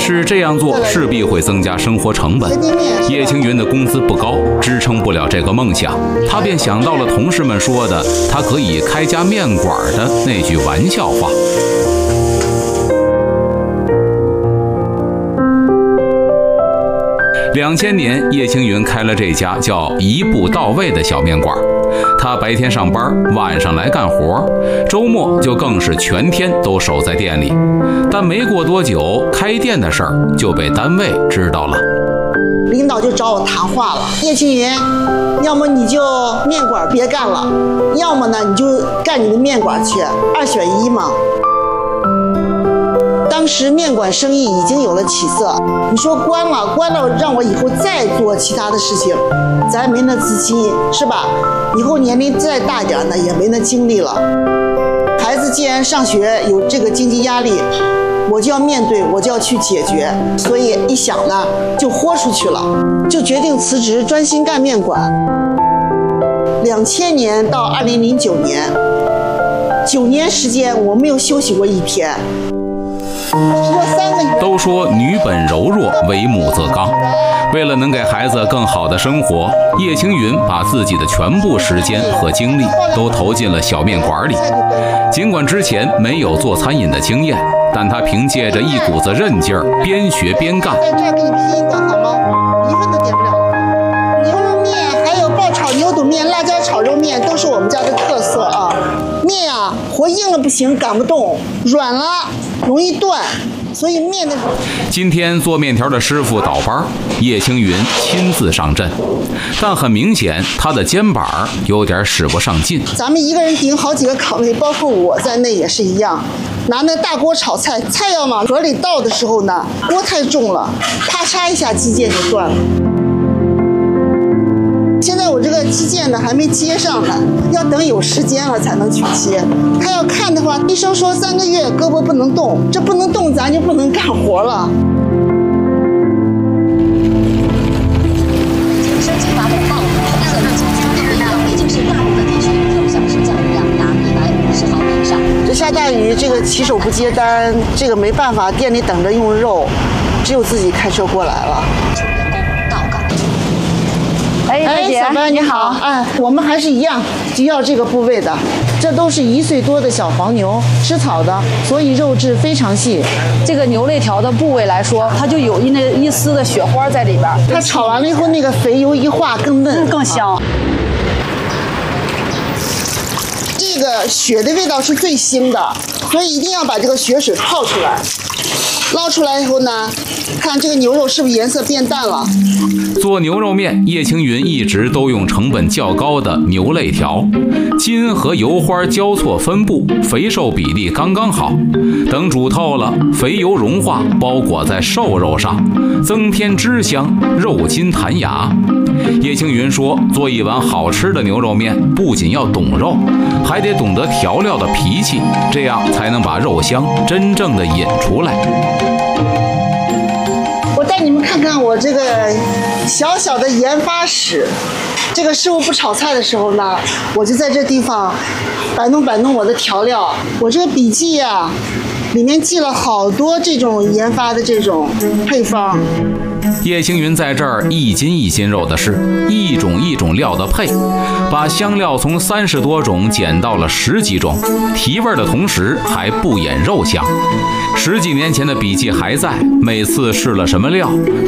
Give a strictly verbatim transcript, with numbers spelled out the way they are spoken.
是这样做势必会增加生活成本。叶青云的工资不高，支撑不了这个梦想，他便想到了同事们说的他可以开家面馆的那句玩笑话。两千年，叶青云开了这家叫一步到位的小面馆。他白天上班，晚上来干活，周末就更是全天都守在店里。但没过多久，开店的事儿就被单位知道了。 领导就找我谈话了，叶青云，要么你就面馆别干了，要么呢你就干你的面馆去，二选一嘛。当时面馆生意已经有了起色，你说关了关了，让我以后再做其他的事情，咱没那资金，是吧？以后年龄再大一点呢，也没那精力了。孩子既然上学有这个经济压力，我就要面对，我就要去解决。所以一想呢，就豁出去了，就决定辞职，专心干面馆。两千年到二零零九年，九年时间我没有休息过一天。 都说女本柔弱，为母则刚。为了能给孩子更好的生活，叶青云把自己的全部时间和精力都投进了小面馆里。尽管之前没有做餐饮的经验，但他凭借着一股子韧劲儿，边学边干。 在这儿给你拼一个好吗？一份都点不了。牛肉面还有爆炒牛肚面、辣椒炒肉面都是我们家的特色啊。面啊，活硬了不行，擀不动；软了容易断。所以面的今天做面条的师傅倒班，叶青云亲自上阵，但很明显他的肩膀有点使不上劲。 咱们一个人顶好几个岗位，包括我在内也是一样。拿那大锅炒菜，菜要往盒里倒的时候呢，锅太重了，啪嚓一下机件就断了。现在我这个机件呢还没接上呢，要等有时间了才能去接。他要看的话，医生说三个月胳膊不能动，这不能动咱就不能干活了。 升级发布报，一线疫情加大力量，北京市大部分地区六小时降雨量达一百五十毫米以上。 这下大雨，这个骑手不接单，这个没办法，店里等着用肉，只有自己开车过来了。哎，小白你好，哎，我们还是一样，就要这个部位的。这都是一岁多的小黄牛，吃草的，所以肉质非常细。 这个牛肋条的部位来说，它就有一那一丝的雪花在里边。 它炒完了以后，那个肥油一化更嫩、 嗯、更香。 这个血的味道是最腥的，所以一定要把这个血水泡出来。捞出来以后呢，看这个牛肉是不是颜色变淡了。 做牛肉面，叶青云一直都用成本较高的牛肋条，筋和油花交错分布，肥瘦比例刚刚好。等煮透了，肥油融化，包裹在瘦肉上，增添汁香，肉筋弹牙。叶青云说，做一碗好吃的牛肉面，不仅要懂肉，还得懂得调料的脾气，这样才能把肉香真正的引出来。 我带你们看看我这个小小的研发室。这个师傅不炒菜的时候呢，我就在这地方摆弄摆弄我的调料。我这个笔记啊，里面记了好多这种研发的这种配方。 叶青云在这儿一斤一斤肉的试，一种一种料的配，把香料从三十多种减到了十几种，提味的同时还不掩肉香。十几年前的笔记还在，每次试了什么料，